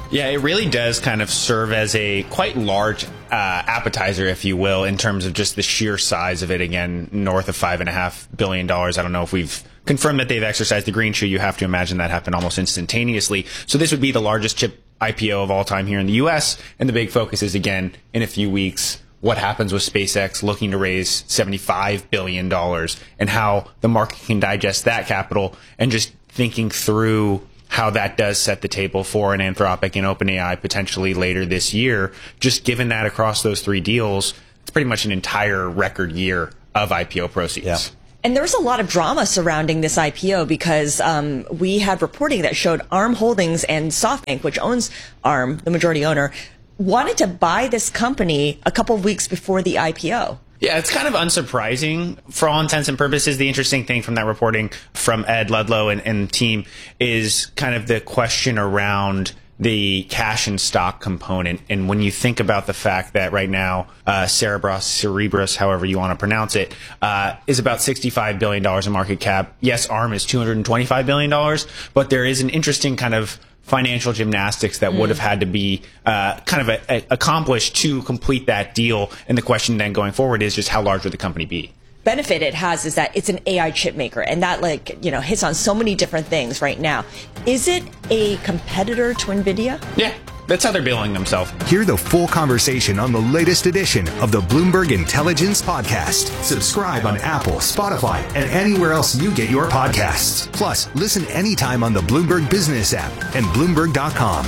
Yeah, it really does kind of serve as a quite large uh, appetizer, if you will, in terms of just the sheer size of it. Again, north of five and a half billion dollars. I don't know if we've confirmed that they've exercised the green shoe. You have to imagine that happened almost instantaneously. So this would be the largest chip I P O of all time here in the U S. And the big focus is, again, in a few weeks, what happens with SpaceX looking to raise seventy-five billion dollars and how the market can digest that capital, and just thinking through how that does set the table for an Anthropic and OpenAI potentially later this year. Just given that across those three deals, it's pretty much an entire record year of I P O proceeds. Yeah. And there was a lot of drama surrounding this I P O because um, we had reporting that showed ARM Holdings and SoftBank, which owns ARM, the majority owner, wanted to buy this company a couple of weeks before the I P O. Yeah, it's kind of unsurprising for all intents and purposes. The interesting thing from that reporting from Ed Ludlow and, and team is kind of the question around the cash and stock component. And when you think about the fact that right now, uh, Cerebras, Cerebras, however you want to pronounce it, uh, is about sixty-five billion dollars in market cap. Yes, ARM is two hundred twenty-five billion dollars, but there is an interesting kind of financial gymnastics that mm. would have had to be uh, kind of a, a, accomplished to complete that deal. And the question then going forward is just how large would the company be? Benefit it has is that it's an A I chip maker, and that, like, you know, hits on so many different things right now. Is it a competitor to NVIDIA? Yeah, that's how they're billing themselves. Hear the full conversation on the latest edition of the Bloomberg Intelligence Podcast. Subscribe on Apple, Spotify, and anywhere else you get your podcasts. Plus, listen anytime on the Bloomberg Business app and Bloomberg dot com.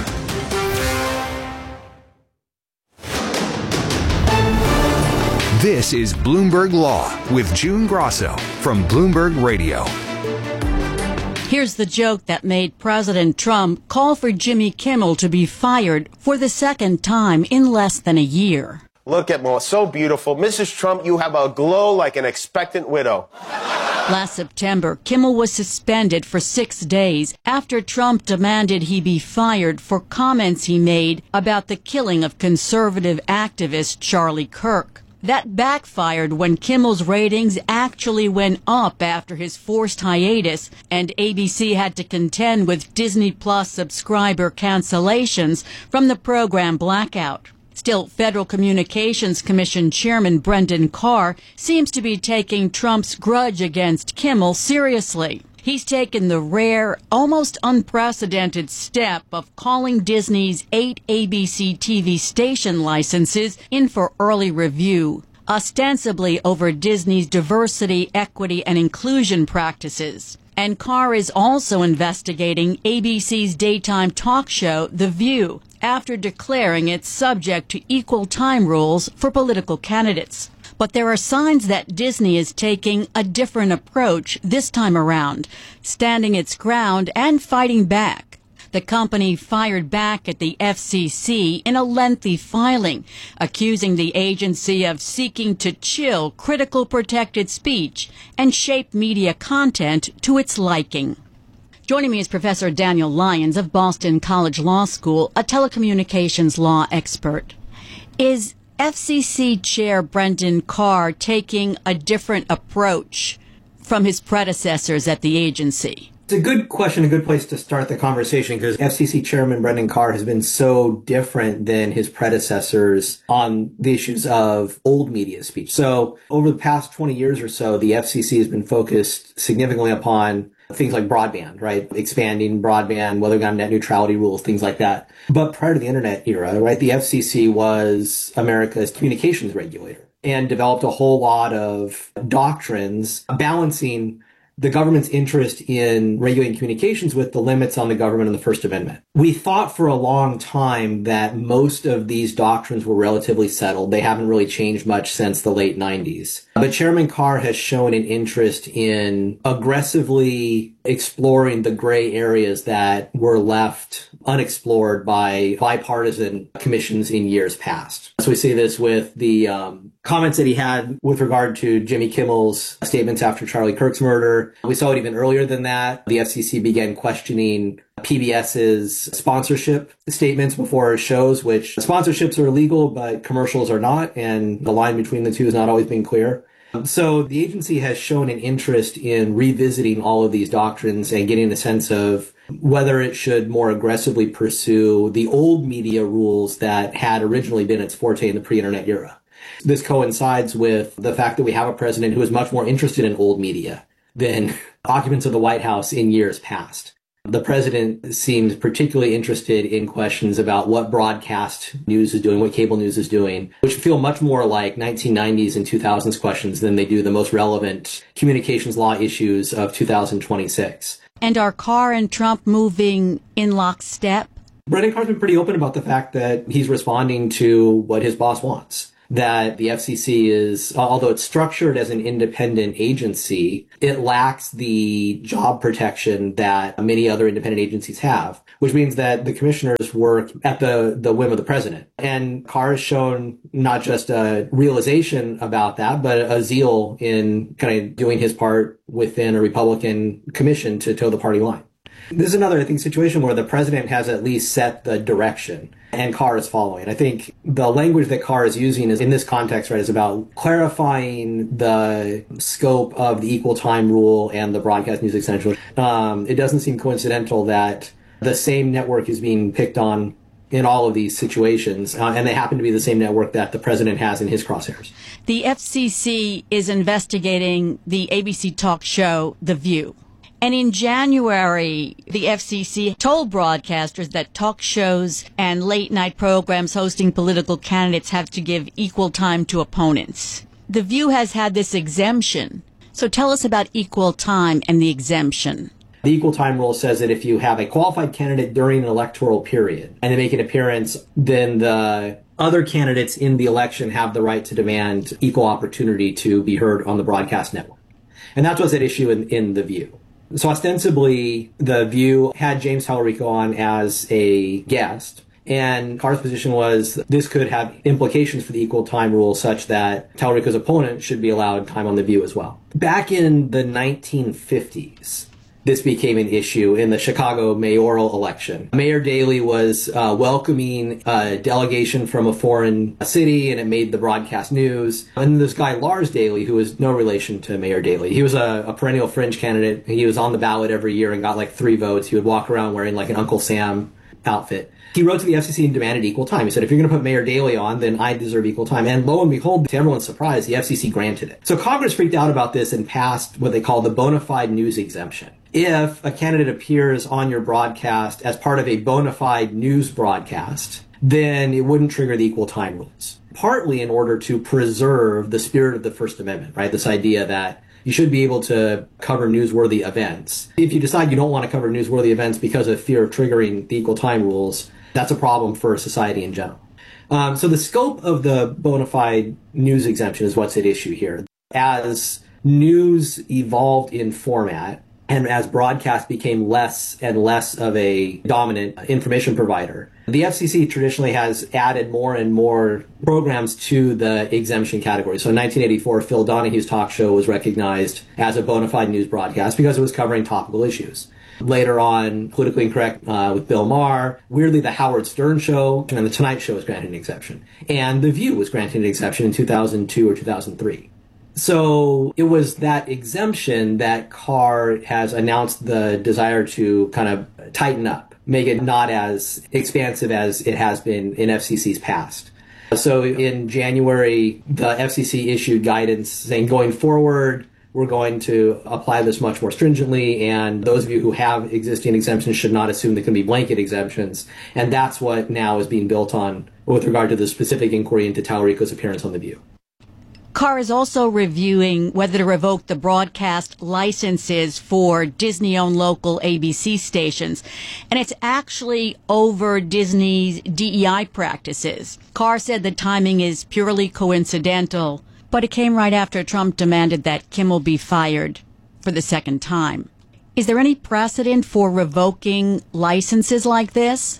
This is Bloomberg Law with June Grosso from Bloomberg Radio. Here's the joke that made President Trump call for Jimmy Kimmel to be fired for the second time in less than a year. Look at Mo, so beautiful. Missus Trump, you have a glow like an expectant widow. Last September, Kimmel was suspended for six days after Trump demanded he be fired for comments he made about the killing of conservative activist Charlie Kirk. That backfired when Kimmel's ratings actually went up after his forced hiatus, and A B C had to contend with Disney Plus subscriber cancellations from the program blackout. Still, Federal Communications Commission Chairman Brendan Carr seems to be taking Trump's grudge against Kimmel seriously. He's taken the rare, almost unprecedented step of calling Disney's eight A B C T V station licenses in for early review, ostensibly over Disney's diversity, equity, and inclusion practices. And Carr is also investigating A B C's daytime talk show, The View, after declaring it's subject to equal time rules for political candidates. But there are signs that Disney is taking a different approach this time around, standing its ground and fighting back. The company fired back at the F C C in a lengthy filing, accusing the agency of seeking to chill critical protected speech and shape media content to its liking. Joining me is Professor Daniel Lyons of Boston College Law School, a telecommunications law expert. Is F C C Chair Brendan Carr taking a different approach from his predecessors at the agency? It's a good question, a good place to start the conversation, because F C C Chairman Brendan Carr has been so different than his predecessors on the issues of old media speech. So over the past twenty years or so, the F C C has been focused significantly upon things like broadband, right? Expanding broadband, whether on net neutrality rules, things like that. But prior to the internet era, right, the F C C was America's communications regulator and developed a whole lot of doctrines balancing the government's interest in regulating communications with the limits on the government and the First Amendment. We thought for a long time that most of these doctrines were relatively settled. They haven't really changed much since the late nineties. But Chairman Carr has shown an interest in aggressively exploring the gray areas that were left unexplored by bipartisan commissions in years past. So we see this with the um, comments that he had with regard to Jimmy Kimmel's statements after Charlie Kirk's murder. We saw it even earlier than that. The F C C began questioning PBS's sponsorship statements before shows, which sponsorships are illegal, but commercials are not, and the line between the two has not always been clear. So the agency has shown an interest in revisiting all of these doctrines and getting a sense of whether it should more aggressively pursue the old media rules that had originally been its forte in the pre-internet era. This coincides with the fact that we have a president who is much more interested in old media than occupants of the White House in years past. The president seems particularly interested in questions about what broadcast news is doing, what cable news is doing, which feel much more like nineteen nineties and two thousands questions than they do the most relevant communications law issues of two thousand twenty-six. And are Carr and Trump moving in lockstep? Brendan Carr's been pretty open about the fact that he's responding to what his boss wants. That the F C C is, although it's structured as an independent agency, it lacks the job protection that many other independent agencies have, which means that the commissioners work at the, the whim of the president. And Carr has shown not just a realization about that, but a zeal in kind of doing his part within a Republican commission to toe the party line. This is another, I think, situation where the president has at least set the direction and Carr is following. I think the language that Carr is using is in this context, right, is about clarifying the scope of the equal time rule and the broadcast news exemption. Um, it doesn't seem coincidental that the same network is being picked on in all of these situations, uh, and they happen to be the same network that the president has in his crosshairs. The F C C is investigating the A B C talk show, The View. And in January, the F C C told broadcasters that talk shows and late-night programs hosting political candidates have to give equal time to opponents. The View has had this exemption. So tell us about equal time and the exemption. The equal time rule says that if you have a qualified candidate during an electoral period and they make an appearance, then the other candidates in the election have the right to demand equal opportunity to be heard on the broadcast network. And that's what's at issue in, in The View. So ostensibly, The View had James Talarico on as a guest, and Carr's position was this could have implications for the equal time rule such that Talarico's opponent should be allowed time on The View as well. Back in the nineteen fifties, this became an issue in the Chicago mayoral election. Mayor Daley was uh, welcoming a delegation from a foreign city, and it made the broadcast news. And this guy, Lars Daley, who was no relation to Mayor Daley, he was a, a perennial fringe candidate. He was on the ballot every year and got like three votes. He would walk around wearing like an Uncle Sam outfit. He wrote to the F C C and demanded equal time. He said, if you're going to put Mayor Daley on, then I deserve equal time. And lo and behold, to everyone's surprise, the F C C granted it. So Congress freaked out about this and passed what they call the bona fide news exemption. If a candidate appears on your broadcast as part of a bona fide news broadcast, then it wouldn't trigger the equal time rules. Partly in order to preserve the spirit of the First Amendment, right? This idea that you should be able to cover newsworthy events. If you decide you don't want to cover newsworthy events because of fear of triggering the equal time rules, that's a problem for society in general. Um, so the scope of the bona fide news exemption is what's at issue here. As news evolved in format, and as broadcast became less and less of a dominant information provider, the F C C traditionally has added more and more programs to the exemption category. So in nineteen eighty-four, Phil Donahue's talk show was recognized as a bona fide news broadcast because it was covering topical issues. Later on, Politically Incorrect uh, with Bill Maher. Weirdly, the Howard Stern Show and the Tonight Show was granted an exception. And The View was granted an exception in two thousand two or two thousand three. So it was that exemption that Carr has announced the desire to kind of tighten up, make it not as expansive as it has been in F C C's past. So in January, the F C C issued guidance saying going forward, we're going to apply this much more stringently, and those of you who have existing exemptions should not assume there can be blanket exemptions. And that's what now is being built on with regard to the specific inquiry into Talarico's appearance on The View. Carr is also reviewing whether to revoke the broadcast licenses for Disney-owned local A B C stations. And it's actually over Disney's D E I practices. Carr said the timing is purely coincidental, but it came right after Trump demanded that Kimmel be fired for the second time. Is there any precedent for revoking licenses like this?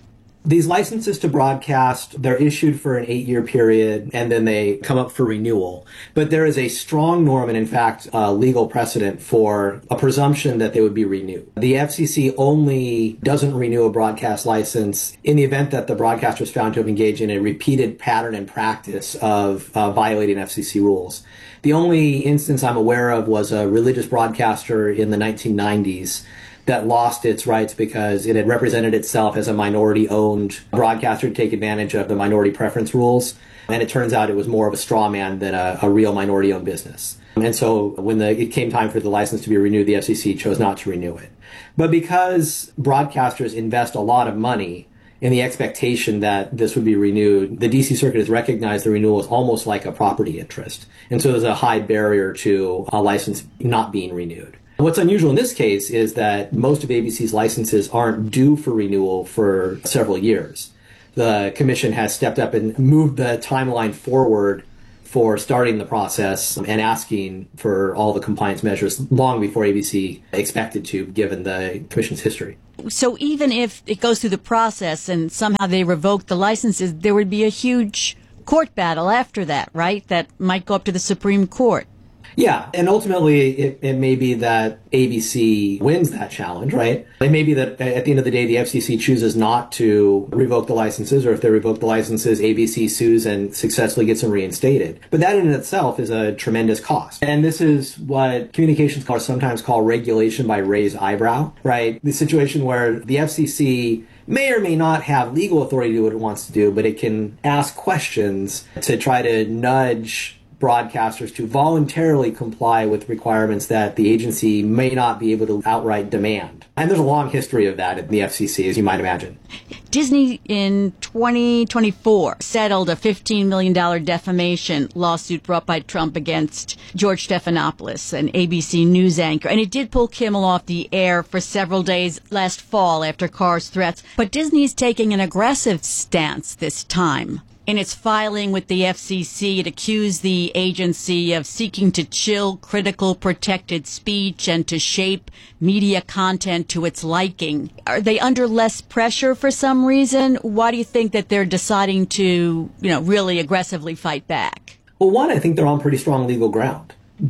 These licenses to broadcast, they're issued for an eight-year period, and then they come up for renewal. But there is a strong norm, and in fact, uh, legal precedent for a presumption that they would be renewed. The F C C only doesn't renew a broadcast license in the event that the broadcaster is found to have engaged in a repeated pattern and practice of uh, violating F C C rules. The only instance I'm aware of was a religious broadcaster in the nineteen nineties that lost its rights because it had represented itself as a minority-owned broadcaster to take advantage of the minority preference rules. And it turns out it was more of a straw man than a, a real minority-owned business. And so when the, it came time for the license to be renewed, the F C C chose not to renew it. But because broadcasters invest a lot of money in the expectation that this would be renewed, the D C Circuit has recognized the renewal as almost like a property interest. And so there's a high barrier to a license not being renewed. What's unusual in this case is that most of A B C's licenses aren't due for renewal for several years. The commission has stepped up and moved the timeline forward for starting the process and asking for all the compliance measures long before A B C expected to, given the commission's history. So even if it goes through the process and somehow they revoke the licenses, there would be a huge court battle after that, right? That might go up to the Supreme Court. Yeah, and ultimately it, it may be that A B C wins that challenge, right? It may be that at the end of the day, the F C C chooses not to revoke the licenses, or if they revoke the licenses, A B C sues and successfully gets them reinstated. But that in itself is a tremendous cost. And this is what communications scholars sometimes call regulation by raised eyebrow, right? The situation where the F C C may or may not have legal authority to do what it wants to do, but it can ask questions to try to nudge broadcasters to voluntarily comply with requirements that the agency may not be able to outright demand. And there's a long history of that at the F C C, as you might imagine. Disney in twenty twenty-four settled a fifteen million dollars defamation lawsuit brought by Trump against George Stephanopoulos, an A B C News anchor. And it did pull Kimmel off the air for several days last fall after Carr's threats. But Disney's taking an aggressive stance this time. In its filing with the F C C, it accused the agency of seeking to chill critical protected speech and to shape media content to its liking. Are they under less pressure for some reason? Why do you think that they're deciding to, you know, really aggressively fight back? Well, one, I think they're on pretty strong legal ground.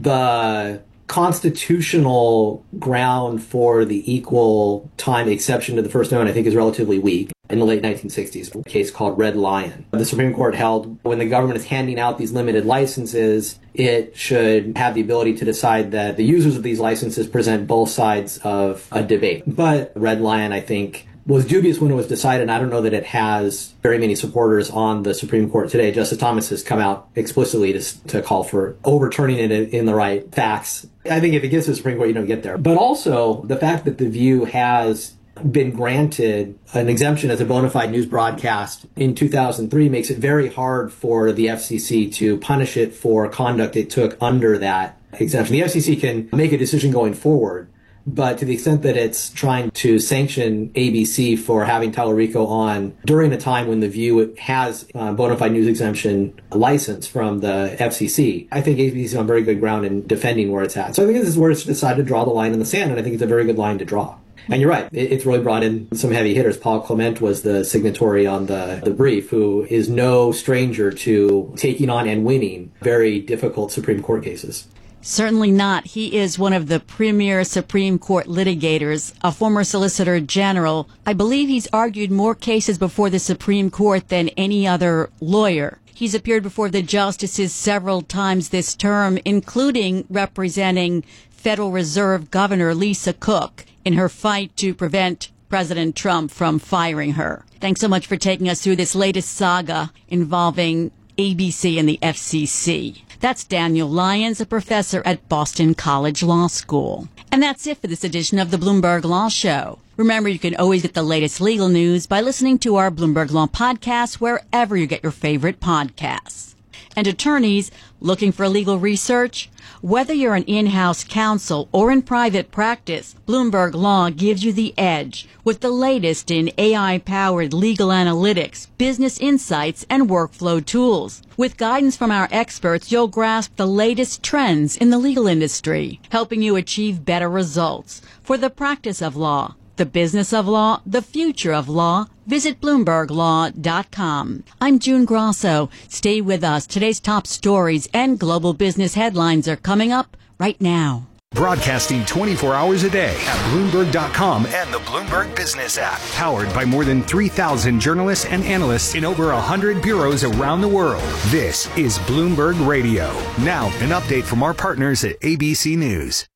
The constitutional ground for the equal time exception to the First Amendment, I think, is relatively weak. In the late nineteen sixties, a case called Red Lion. The Supreme Court held when the government is handing out these limited licenses, it should have the ability to decide that the users of these licenses present both sides of a debate. But Red Lion, I think, was dubious when it was decided, and I don't know that it has very many supporters on the Supreme Court today. Justice Thomas has come out explicitly to, to call for overturning it in the right facts. I think if it gets to the Supreme Court, you don't get there. But also, the fact that The View has been granted an exemption as a bona fide news broadcast in two thousand three makes it very hard for the F C C to punish it for conduct it took under that exemption. The F C C can make a decision going forward, but to the extent that it's trying to sanction A B C for having Tallarico on during a time when The View has a bona fide news exemption license from the F C C, I think A B C is on very good ground in defending where it's at. So I think this is where it's decided to draw the line in the sand, and I think it's a very good line to draw. And you're right, it's really brought in some heavy hitters. Paul Clement was the signatory on the, the brief, who is no stranger to taking on and winning very difficult Supreme Court cases. Certainly not. He is one of the premier Supreme Court litigators, a former Solicitor General. I believe he's argued more cases before the Supreme Court than any other lawyer. He's appeared before the justices several times this term, including representing Federal Reserve Governor Lisa Cook in her fight to prevent President Trump from firing her. Thanks so much for taking us through this latest saga involving A B C and the F C C. That's Daniel Lyons, a professor at Boston College Law School. And that's it for this edition of the Bloomberg Law Show. Remember, you can always get the latest legal news by listening to our Bloomberg Law podcast wherever you get your favorite podcasts. And attorneys looking for legal research? Whether you're an in-house counsel or in private practice, Bloomberg Law gives you the edge with the latest in A I-powered legal analytics, business insights, and workflow tools. With guidance from our experts, you'll grasp the latest trends in the legal industry, helping you achieve better results for the practice of law, the business of law, the future of law, Visit Bloomberg Law dot com. I'm June Grosso. Stay with us. Today's top stories and global business headlines are coming up right now. Broadcasting twenty-four hours a day at Bloomberg dot com and the Bloomberg Business app. Powered by more than three thousand journalists and analysts in over one hundred bureaus around the world. This is Bloomberg Radio. Now, an update from our partners at A B C News.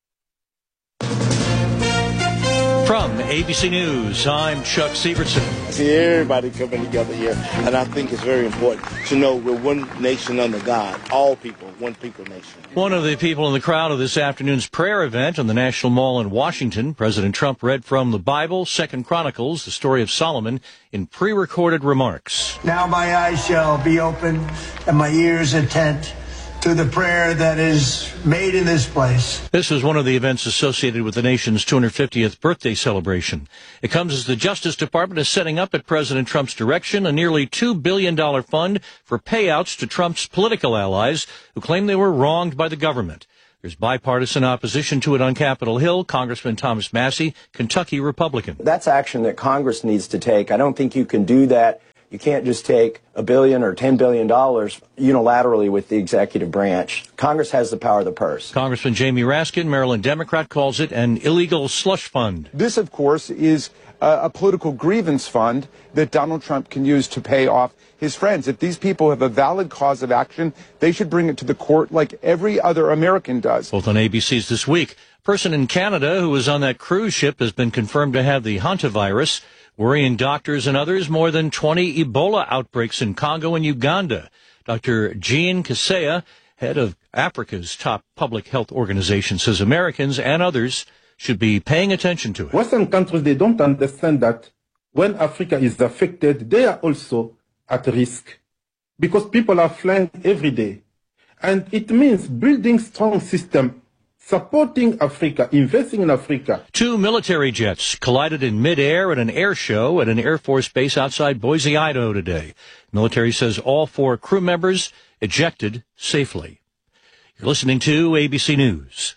From A B C News, I'm Chuck Severson. I see everybody coming together here, and I think it's very important to know we're one nation under God, all people, one people nation. One of the people in the crowd of this afternoon's prayer event on the National Mall in Washington, President Trump read from the Bible, Second Chronicles, the story of Solomon, in pre-recorded remarks. Now my eyes shall be open and my ears attent to the prayer that is made in this place. This is one of the events associated with the nation's two hundred fiftieth birthday celebration. It comes as the Justice Department is setting up at President Trump's direction a nearly two billion dollars fund for payouts to Trump's political allies who claim they were wronged by the government. There's bipartisan opposition to it on Capitol Hill. Congressman Thomas Massey, Kentucky Republican. That's action that Congress needs to take. I don't think you can do that. You can't just take a billion or ten billion dollars unilaterally with the executive branch. Congress has the power of the purse. Congressman Jamie Raskin, Maryland Democrat, calls it an illegal slush fund. This, of course, is a, a political grievance fund that Donald Trump can use to pay off his friends. If these people have a valid cause of action, they should bring it to the court like every other American does. Both on A B C's This Week. A person in Canada who was on that cruise ship has been confirmed to have the hantavirus, worrying doctors and others. More than twenty Ebola outbreaks in Congo and Uganda. Doctor Jean Kaseya, head of Africa's top public health organization, says Americans and others should be paying attention to it. Western countries, they don't understand that when Africa is affected, they are also at risk because people are flying every day. And it means building strong system, supporting Africa, investing in Africa. Two military jets collided in midair at an air show at an Air Force base outside Boise, Idaho today. Military says all four crew members ejected safely. You're listening to A B C News.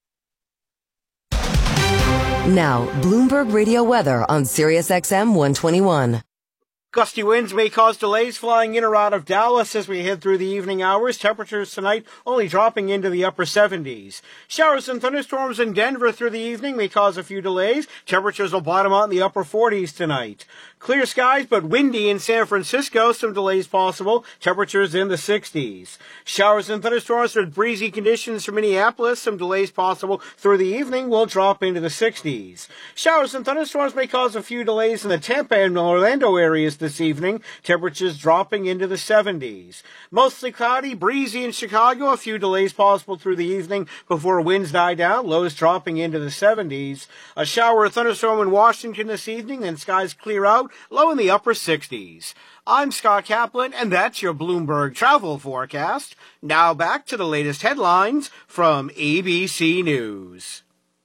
Now, Bloomberg Radio weather on Sirius X M one twenty-one. Gusty winds may cause delays flying in or out of Dallas as we head through the evening hours. Temperatures tonight only dropping into the upper seventies. Showers and thunderstorms in Denver through the evening may cause a few delays. Temperatures will bottom out in the upper forties tonight. Clear skies but windy in San Francisco. Some delays possible. Temperatures in the sixties. Showers and thunderstorms with breezy conditions for Minneapolis. Some delays possible through the evening will drop into the sixties. Showers and thunderstorms may cause a few delays in the Tampa and Orlando areas this evening. Temperatures dropping into the seventies. Mostly cloudy, breezy in Chicago. A few delays possible through the evening before winds die down. Lows dropping into the seventies. A shower or thunderstorm in Washington this evening. Then skies clear out. Low in the upper sixties. I'm Scott Kaplan, and that's your Bloomberg travel forecast. Now back to the latest headlines from A B C News.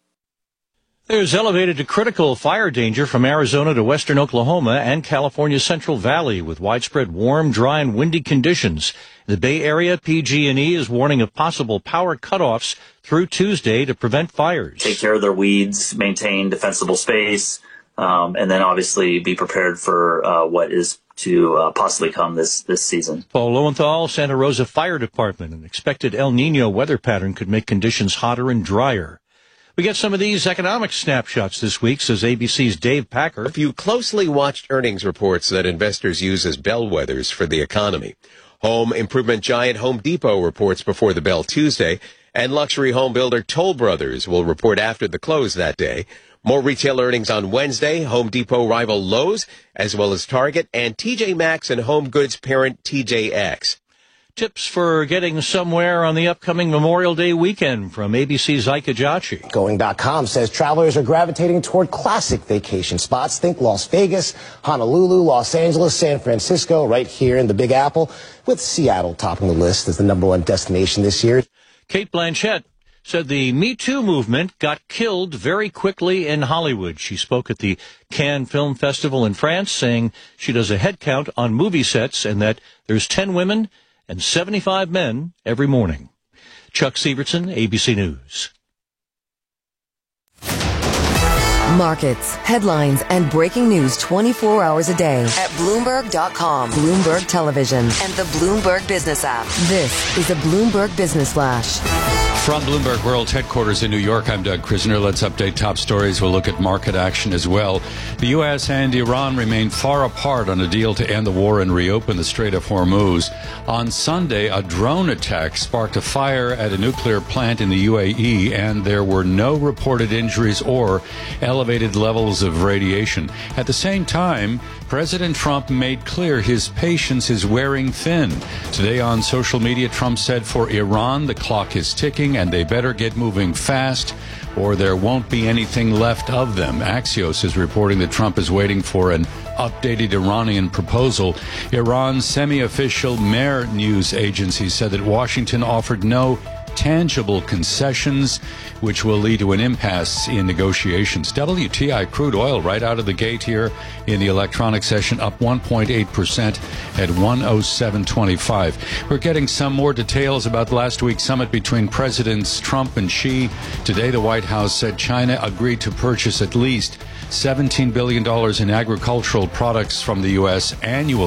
There's elevated to critical fire danger from Arizona to western Oklahoma and California's Central Valley with widespread warm, dry, and windy conditions. In the Bay Area, P G and E is warning of possible power cutoffs through Tuesday to prevent fires. Take care of their weeds, maintain defensible space, um, and then obviously be prepared for uh, what is to uh, possibly come this, this season. Paul Lowenthal, Santa Rosa Fire Department. An expected El Nino weather pattern could make conditions hotter and drier. We get some of these economic snapshots this week, says A B C's Dave Packer. A few closely watched earnings reports that investors use as bellwethers for the economy. Home improvement giant Home Depot reports before the bell Tuesday, and luxury home builder Toll Brothers will report after the close that day. More retail earnings on Wednesday. Home Depot rival Lowe's, as well as Target, and T J Maxx and home goods parent T J X. Tips for getting somewhere on the upcoming Memorial Day weekend from A B C's Ike Ajachi. Going dot com says travelers are gravitating toward classic vacation spots. Think Las Vegas, Honolulu, Los Angeles, San Francisco, right here in the Big Apple, with Seattle topping the list as the number one destination this year. Kate Blanchett said the Me Too movement got killed very quickly in Hollywood. She spoke at the Cannes Film Festival in France, saying she does a head count on movie sets and that there's ten women and seventy-five men every morning. Chuck Severson, A B C News. Markets, headlines, and breaking news twenty-four hours a day at Bloomberg dot com, Bloomberg Television, and the Bloomberg Business app. This is a Bloomberg Business Flash. From Bloomberg World Headquarters in New York, I'm Doug Krisner. Let's update top stories. We'll look at market action as well. The U S and Iran remain far apart on a deal to end the war and reopen the Strait of Hormuz. On Sunday, a drone attack sparked a fire at a nuclear plant in the U A E, and there were no reported injuries or elevated levels of radiation. At the same time, President Trump made clear his patience is wearing thin. Today on social media, Trump said for Iran, the clock is ticking and they better get moving fast or there won't be anything left of them. Axios is reporting that Trump is waiting for an updated Iranian proposal. Iran's semi-official Mehr news agency said that Washington offered no tangible concessions, which will lead to an impasse in negotiations. W T I crude oil right out of the gate here in the electronic session, up one point eight percent at one oh seven twenty-five. We're getting some more details about last week's summit between Presidents Trump and Xi. Today, the White House said China agreed to purchase at least seventeen billion dollars in agricultural products from the U S annually.